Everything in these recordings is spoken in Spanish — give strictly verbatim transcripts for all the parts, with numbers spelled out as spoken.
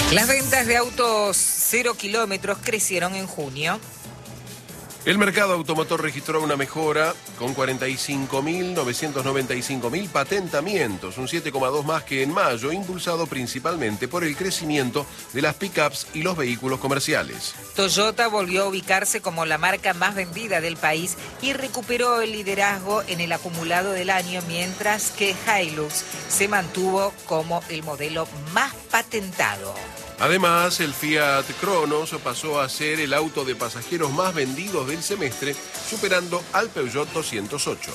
Las ventas de autos cero kilómetros crecieron en junio. El mercado automotor registró una mejora con cuarenta y cinco mil novecientos noventa y cinco mil patentamientos, un siete coma dos más que en mayo, impulsado principalmente por el crecimiento de las pick-ups y los vehículos comerciales. Toyota volvió a ubicarse como la marca más vendida del país y recuperó el liderazgo en el acumulado del año, mientras que Hilux se mantuvo como el modelo más patentado. Además, el Fiat Cronos pasó a ser el auto de pasajeros más vendidos del semestre, superando al Peugeot doscientos ocho.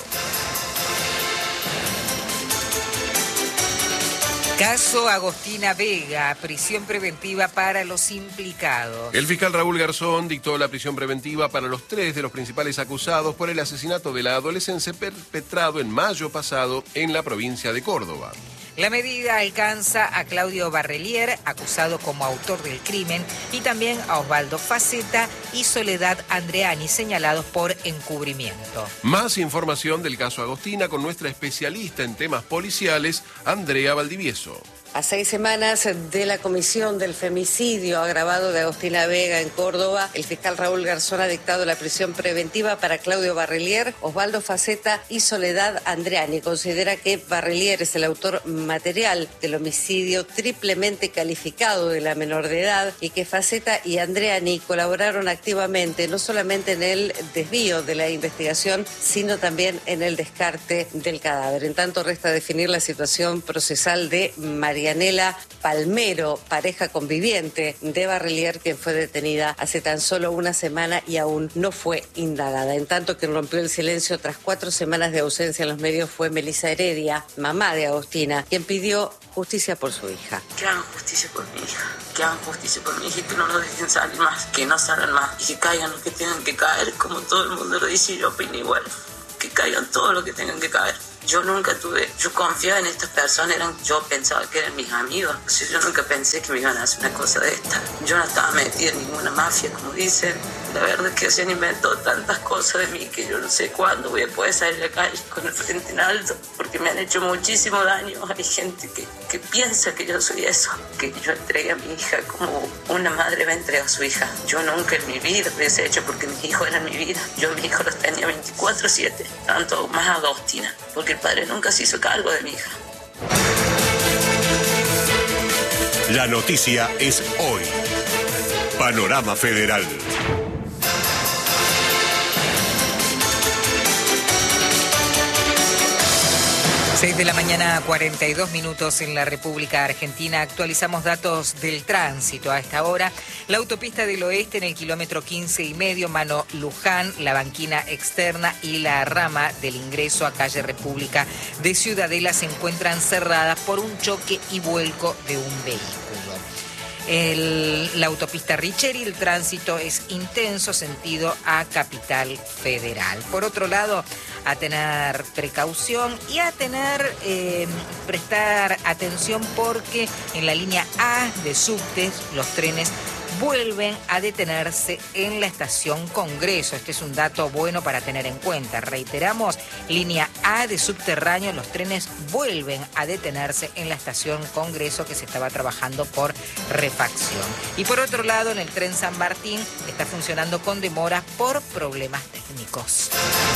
Caso Agostina Vega, prisión preventiva para los implicados. El fiscal Raúl Garzón dictó la prisión preventiva para los tres de los principales acusados por el asesinato de la adolescente perpetrado en mayo pasado en la provincia de Córdoba. La medida alcanza a Claudio Barrelier, acusado como autor del crimen, y también a Osvaldo Faceta y Soledad Andreani, señalados por encubrimiento. Más información del caso Agostina con nuestra especialista en temas policiales, Andrea Valdivieso. A seis semanas de la comisión del femicidio agravado de Agostina Vega en Córdoba, el fiscal Raúl Garzón ha dictado la prisión preventiva para Claudio Barrelier, Osvaldo Faceta y Soledad Andreani. Considera que Barrelier es el autor material del homicidio triplemente calificado de la menor de edad y que Faceta y Andreani colaboraron activamente no solamente en el desvío de la investigación, sino también en el descarte del cadáver. En tanto, resta definir la situación procesal de María Marianela Palmero, pareja conviviente de Barrelier, quien fue detenida hace tan solo una semana y aún no fue indagada. En tanto, quien rompió el silencio tras cuatro semanas de ausencia en los medios fue Melissa Heredia, mamá de Agostina, quien pidió justicia por su hija. Que hagan justicia por mi hija, que hagan justicia por mi hija y que no lo dejen salir más, que no salgan más y que caigan los que tengan que caer, como todo el mundo lo dice y yo opino igual, que caigan todos los que tengan que caer. Yo nunca tuve, yo confiaba en estas personas, eran, yo pensaba que eran mis amigos, o sea, yo nunca pensé que me iban a hacer una cosa de esta. Yo no estaba metida en ninguna mafia, como dicen. La verdad es que se han inventado tantas cosas de mí que yo no sé cuándo voy a poder salir a la calle con el frente en alto, porque me han hecho muchísimo daño. Hay gente que, que piensa que yo soy eso, que yo entregué a mi hija como una madre va a entregar a su hija. Yo nunca en mi vida lo hubiese hecho porque mis hijos eran mi vida. Yo a mis hijos los tenía veinticuatro siete, tanto más Agostina, porque el padre nunca se hizo cargo de mi hija. La noticia es hoy. Panorama Federal. seis de la mañana, cuarenta y dos minutos en la República Argentina. Actualizamos datos del tránsito a esta hora. La autopista del Oeste en el kilómetro quince y medio, mano Luján, la banquina externa y la rama del ingreso a calle República de Ciudadela se encuentran cerradas por un choque y vuelco de un vehículo. El, la autopista Richeri, el tránsito es intenso, sentido a Capital Federal. Por otro lado, a tener precaución y a tener, eh, prestar atención porque en la línea A de subtes los trenes vuelven a detenerse en la estación Congreso. Este es un dato bueno para tener en cuenta. Reiteramos, línea A de subterráneo, los trenes vuelven a detenerse en la estación Congreso, que se estaba trabajando por refacción. Y por otro lado, en el tren San Martín está funcionando con demora por problemas técnicos.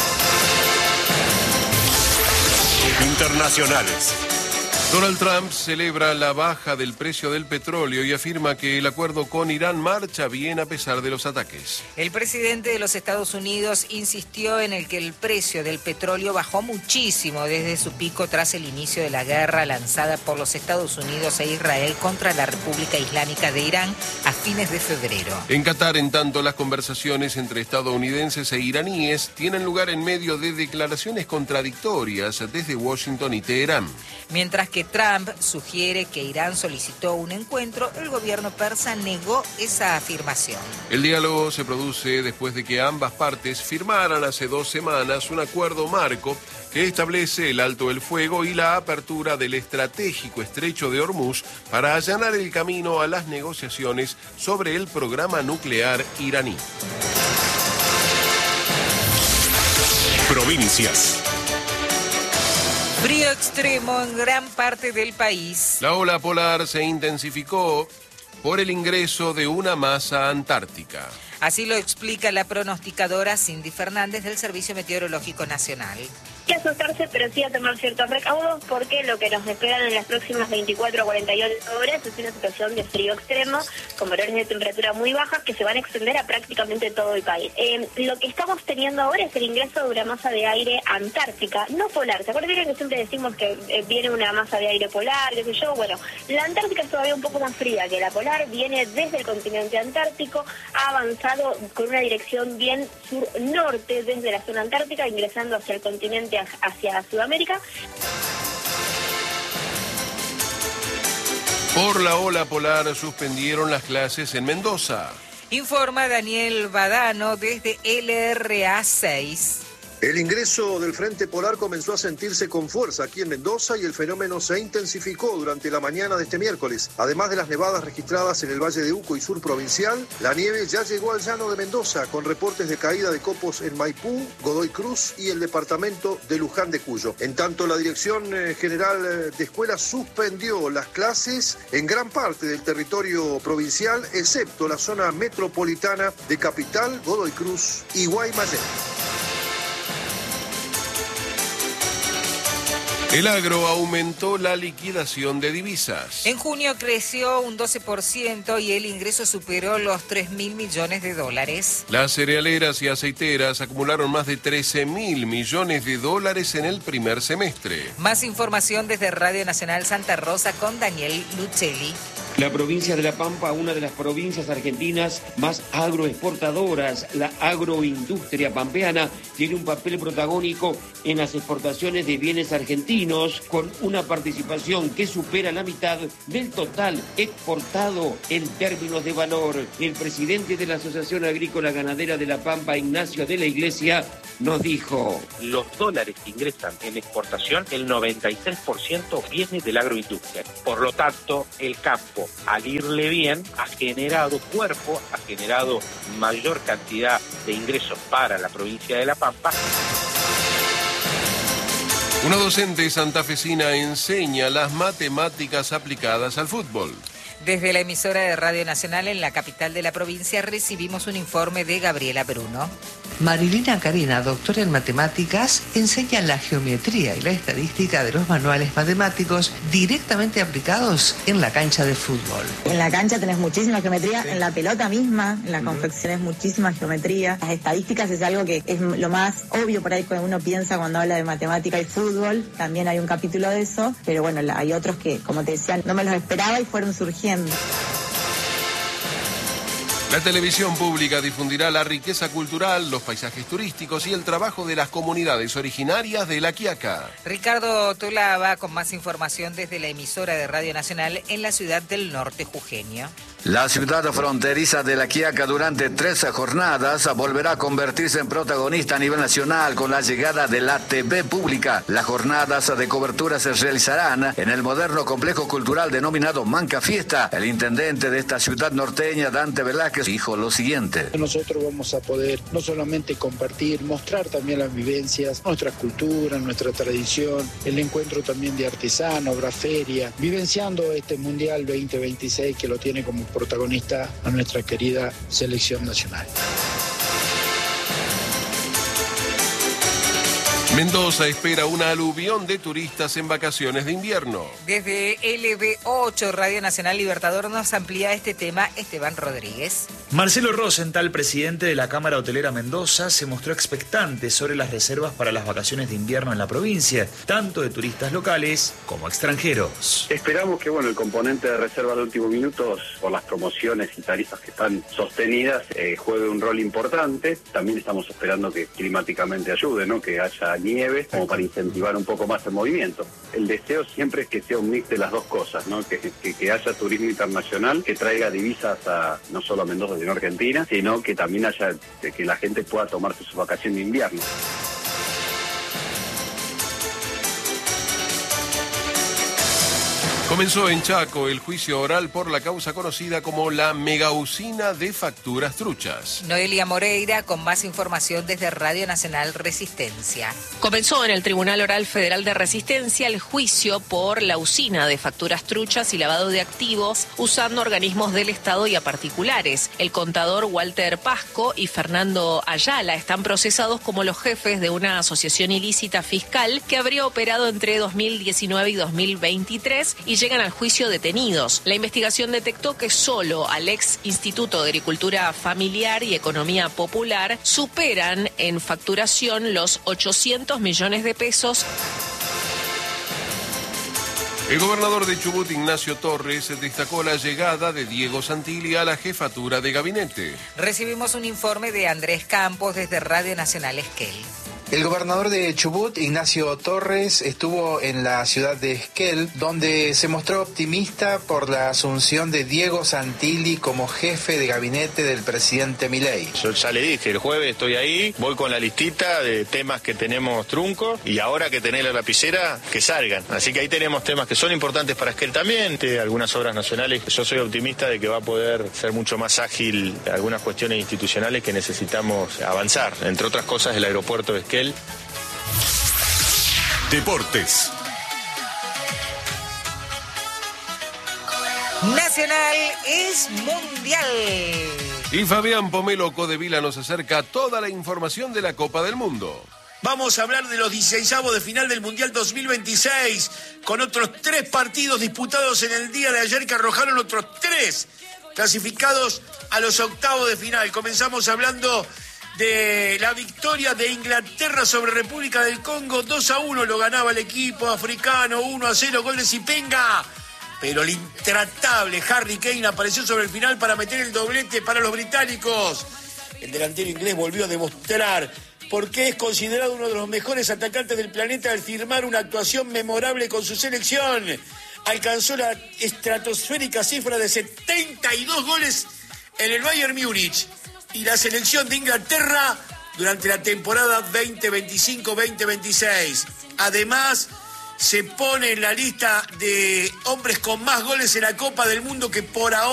Internacionales. Donald Trump celebra la baja del precio del petróleo y afirma que el acuerdo con Irán marcha bien a pesar de los ataques. El presidente de los Estados Unidos insistió en el que el precio del petróleo bajó muchísimo desde su pico tras el inicio de la guerra lanzada por los Estados Unidos e Israel contra la República Islámica de Irán a fines de febrero. En Qatar, en tanto, las conversaciones entre estadounidenses e iraníes tienen lugar en medio de declaraciones contradictorias desde Washington y Teherán. Mientras que Trump sugiere que Irán solicitó un encuentro, el gobierno persa negó esa afirmación. El diálogo se produce después de que ambas partes firmaran hace dos semanas un acuerdo marco que establece el alto el fuego y la apertura del estratégico estrecho de Hormuz para allanar el camino a las negociaciones sobre el programa nuclear iraní. Provincias. Frío extremo en gran parte del país. La ola polar se intensificó por el ingreso de una masa antártica. Así lo explica la pronosticadora Cindy Fernández del Servicio Meteorológico Nacional. Hay que asustarse, pero sí a tomar ciertos recaudos, porque lo que nos esperan en las próximas veinticuatro a cuarenta y ocho horas es una situación de frío extremo, con valores de temperatura muy bajas que se van a extender a prácticamente todo el país. Eh, lo que estamos teniendo ahora es el ingreso de una masa de aire antártica, no polar. ¿Se acuerdan que siempre decimos que eh, viene una masa de aire polar, qué sé yo? Bueno, la antártica es todavía un poco más fría que la polar, viene desde el continente antártico, ha avanzado con una dirección bien sur-norte desde la zona antártica, ingresando hacia el continente, hacia Sudamérica. Por la ola polar suspendieron las clases en Mendoza. Informa Daniel Badano desde L R A seis. El ingreso del Frente Polar comenzó a sentirse con fuerza aquí en Mendoza y el fenómeno se intensificó durante la mañana de este miércoles. Además de las nevadas registradas en el Valle de Uco y sur provincial, la nieve ya llegó al llano de Mendoza con reportes de caída de copos en Maipú, Godoy Cruz y el departamento de Luján de Cuyo. En tanto, la Dirección General de Escuelas suspendió las clases en gran parte del territorio provincial, excepto la zona metropolitana de Capital, Godoy Cruz y Guaymallén. El agro aumentó la liquidación de divisas. En junio creció un doce por ciento y el ingreso superó los tres mil millones de dólares. Las cerealeras y aceiteras acumularon más de trece mil millones de dólares en el primer semestre. Más información desde Radio Nacional Santa Rosa con Daniel Lucelli. La provincia de La Pampa, una de las provincias argentinas más agroexportadoras, la agroindustria pampeana, tiene un papel protagónico en las exportaciones de bienes argentinos, con una participación que supera la mitad del total exportado en términos de valor. El presidente de la Asociación Agrícola Ganadera de La Pampa, Ignacio de la Iglesia, nos dijo: los dólares que ingresan en exportación, el noventa y seis por ciento viene de la agroindustria. Por lo tanto, el campo, al irle bien, ha generado cuerpo, ha generado mayor cantidad de ingresos para la provincia de La Pampa. Una docente santafesina enseña las matemáticas aplicadas al fútbol. Desde la emisora de Radio Nacional en la capital de la provincia recibimos un informe de Gabriela Bruno. Marilina Carina, doctora en matemáticas, enseña la geometría y la estadística de los manuales matemáticos directamente aplicados en la cancha de fútbol. En la cancha tenés muchísima geometría, sí. En la pelota misma, en la uh-huh. confección es muchísima geometría. Las estadísticas es algo que es lo más obvio por ahí cuando uno piensa cuando habla de matemática y fútbol. También hay un capítulo de eso, pero bueno, hay otros que, como te decía, no me los esperaba y fueron surgiendo. La televisión pública difundirá la riqueza cultural, los paisajes turísticos y el trabajo de las comunidades originarias de La Quiaca. Ricardo Tolaba con más información desde la emisora de Radio Nacional en la ciudad del norte jujeño. La ciudad fronteriza de La Quiaca durante tres jornadas volverá a convertirse en protagonista a nivel nacional con la llegada de la T V pública. Las jornadas de cobertura se realizarán en el moderno complejo cultural denominado Manca Fiesta. El intendente de esta ciudad norteña, Dante Velázquez, dijo lo siguiente: nosotros vamos a poder no solamente compartir, mostrar también las vivencias, nuestras culturas, nuestra tradición, el encuentro también de artesanos, habrá feria, vivenciando este Mundial veinte veintiséis que lo tiene como protagonista a nuestra querida selección nacional. Mendoza espera una aluvión de turistas en vacaciones de invierno. Desde L B ocho, Radio Nacional Libertador, nos amplía este tema Esteban Rodríguez. Marcelo Rosenthal, presidente de la Cámara Hotelera Mendoza, se mostró expectante sobre las reservas para las vacaciones de invierno en la provincia, tanto de turistas locales como extranjeros. Esperamos que bueno, el componente de reservas de último minuto, por las promociones y tarifas que están sostenidas, eh, juegue un rol importante. También estamos esperando que climáticamente ayude, ¿no? Que haya nieve, como para incentivar un poco más el movimiento. El deseo siempre es que sea un mix de las dos cosas, ¿no? Que, que, que haya turismo internacional, que traiga divisas a no solo a Mendoza, sino a Argentina, sino que también haya, que la gente pueda tomarse su vacación de invierno. Comenzó en Chaco el juicio oral por la causa conocida como la megausina de facturas truchas. Noelia Moreira con más información desde Radio Nacional Resistencia. Comenzó en el Tribunal Oral Federal de Resistencia el juicio por la usina de facturas truchas y lavado de activos usando organismos del Estado y a particulares. El contador Walter Pasco y Fernando Ayala están procesados como los jefes de una asociación ilícita fiscal que habría operado entre dos mil diecinueve y dos mil veintitrés y llegan al juicio detenidos. La investigación detectó que solo al ex Instituto de Agricultura Familiar y Economía Popular superan en facturación los ochocientos millones de pesos. El gobernador de Chubut, Ignacio Torres, destacó la llegada de Diego Santilli a la jefatura de gabinete. Recibimos un informe de Andrés Campos desde Radio Nacional Esquel. El gobernador de Chubut, Ignacio Torres, estuvo en la ciudad de Esquel, donde se mostró optimista por la asunción de Diego Santilli como jefe de gabinete del presidente Milei. Yo ya le dije, el jueves estoy ahí, voy con la listita de temas que tenemos trunco y ahora que tenés la lapicera, que salgan. Así que ahí tenemos temas que son importantes para Esquel también, de algunas obras nacionales. Yo soy optimista de que va a poder ser mucho más ágil algunas cuestiones institucionales que necesitamos avanzar. Entre otras cosas, el aeropuerto de Esquel. Deportes. Nacional es mundial. Y Fabián Pomelo Codevila nos acerca toda la información de la Copa del Mundo. Vamos a hablar de los dieciseisavos de final del Mundial dos mil veintiséis, con otros tres partidos disputados en el día de ayer que arrojaron otros tres clasificados a los octavos de final. Comenzamos hablando de la victoria de Inglaterra sobre República del Congo. Dos a uno lo ganaba el equipo africano, uno a cero, gol de Zipenga. Pero el intratable Harry Kane apareció sobre el final para meter el doblete para los británicos. El delantero inglés volvió a demostrar por qué es considerado uno de los mejores atacantes del planeta al firmar una actuación memorable con su selección. Alcanzó la estratosférica cifra de setenta y dos goles en el Bayern Múnich. Y la selección de Inglaterra durante la temporada veinte veinticinco veinte veintiséis. Además, se pone en la lista de hombres con más goles en la Copa del Mundo que por ahora